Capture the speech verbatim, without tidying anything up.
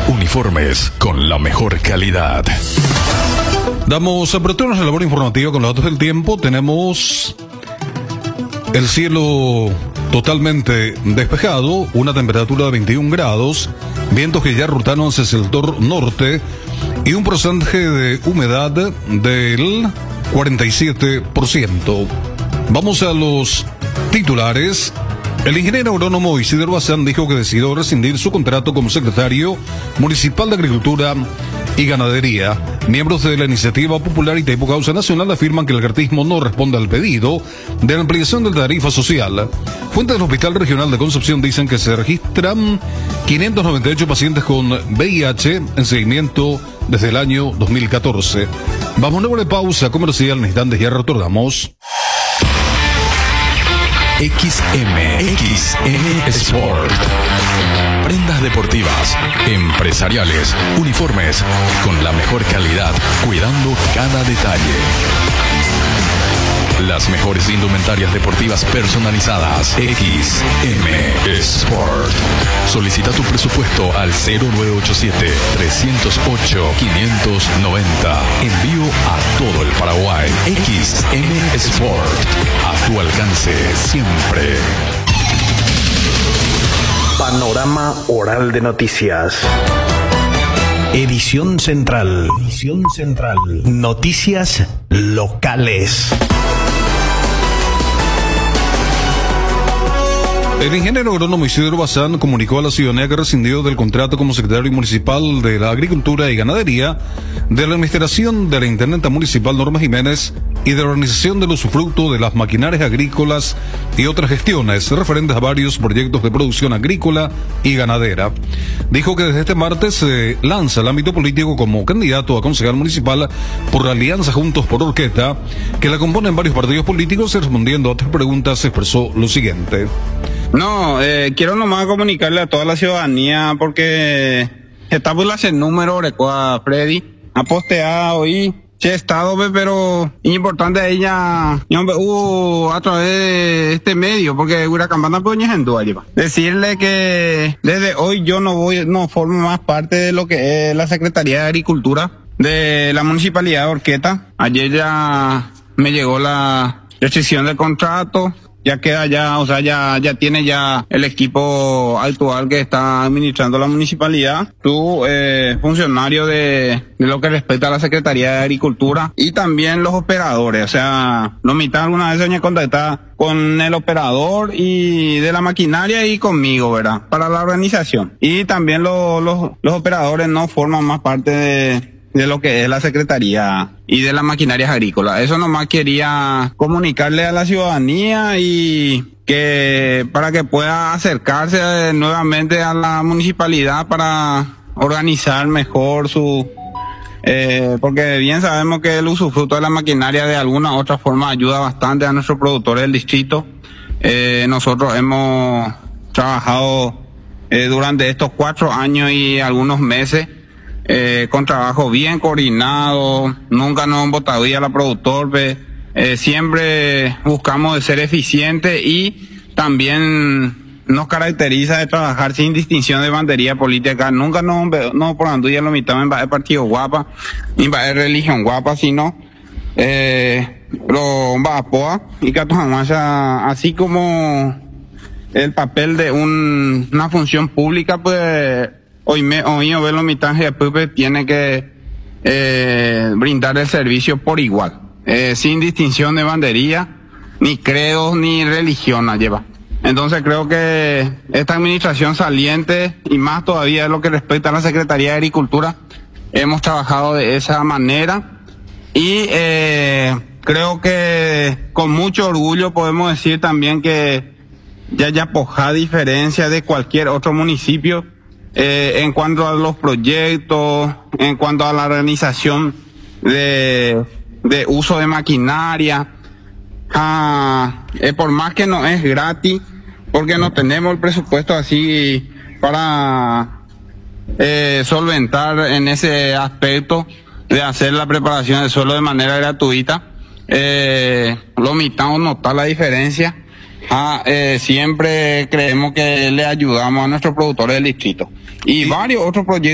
Uniformes con la mejor calidad. Damos apertura a nuestra labor informativa con los datos del tiempo. Tenemos el cielo totalmente despejado, una temperatura de veintiún grados, vientos que ya rotaron hacia el sector norte y un porcentaje de humedad del cuarenta y siete por ciento. Vamos a los titulares. El ingeniero agrónomo Isidro Bazán dijo que decidió rescindir su contrato como secretario municipal de Agricultura y Ganadería. Miembros de la Iniciativa Popular Itaipu Causa Nacional afirman que el lagartismo no responde al pedido de la ampliación de la tarifa social. Fuentes del Hospital Regional de Concepción dicen que se registran quinientos noventa y ocho pacientes con V I H en seguimiento desde el año dos mil catorce. Vamos a una pausa comercial, en instantes ya retornamos. X M, X M Sport. Prendas deportivas, empresariales, uniformes, con la mejor calidad, cuidando cada detalle. Las mejores indumentarias deportivas personalizadas. X M Sport. Solicita tu presupuesto al cero nueve ocho siete, tres cero ocho, cinco nueve cero. Envío a todo el Paraguay. X M Sport. A tu alcance siempre. Panorama Oral de Noticias. Edición Central. Edición Central. Noticias locales. El ingeniero agrónomo Isidro Bazán comunicó a la ciudadanía que rescindió del contrato como secretario municipal de la Agricultura y Ganadería, de la Administración de la Intendenta Municipal Norma Jiménez y de la Organización del Usufructo de las Maquinarias Agrícolas y otras gestiones referentes a varios proyectos de producción agrícola y ganadera. Dijo que desde este martes se lanza al ámbito político como candidato a concejal municipal por la Alianza Juntos por Orqueta, que la componen varios partidos políticos, y respondiendo a otras preguntas expresó lo siguiente. No, eh, quiero nomás comunicarle a toda la ciudadanía porque estamos en el número de Freddy, ha posteado hoy, che estado, pero importante ella, hubo a través de este medio, porque Huracán Poña en Dualiba. Decirle que desde hoy yo no voy, no formo más parte de lo que es la Secretaría de Agricultura de la Municipalidad de Orqueta. Ayer ya me llegó la rescisión del contrato. Ya queda ya, o sea, ya, ya tiene ya el equipo actual que está administrando la municipalidad, tú, eh, funcionario de, de lo que respecta a la Secretaría de Agricultura y también los operadores, o sea, no mitad alguna vez se me contacta con el operador y de la maquinaria y conmigo, ¿verdad? Para la organización. Y también los, los, los operadores no forman más parte de, de lo que es la Secretaría y de las maquinarias agrícolas. Eso nomás quería comunicarle a la ciudadanía y que para que pueda acercarse nuevamente a la municipalidad para organizar mejor su... Eh, porque bien sabemos que el usufructo de la maquinaria de alguna u otra forma ayuda bastante a nuestros productores del distrito. Eh, nosotros hemos trabajado eh, durante estos cuatro años y algunos meses Eh, con trabajo bien coordinado, nunca nos han botado a la productor, eh, siempre buscamos de ser eficientes y también nos caracteriza de trabajar sin distinción de bandería política. Nunca nos, no por anduya lo mitad en el partido guapa, ni en religión guapa, sino eh, lo apoa y que así como el papel de un, una función pública, pues hoy me hoy Ovelo Mitaje Pupe tiene que eh, brindar el servicio por igual, eh, sin distinción de bandería, ni credos, ni religión la lleva. Entonces creo que esta administración saliente, y más todavía en lo que respecta a la Secretaría de Agricultura, hemos trabajado de esa manera y eh, creo que con mucho orgullo podemos decir también que Yayapojá, a diferencia de cualquier otro municipio, Eh, en cuanto a los proyectos, en cuanto a la organización de, de uso de maquinaria, ah, eh, por más que no es gratis, porque no tenemos el presupuesto así para eh, solventar en ese aspecto de hacer la preparación del suelo de manera gratuita, eh, lo mitad notar la diferencia. Ah, eh, siempre creemos que le ayudamos a nuestros productores del distrito y varios otros proyectos.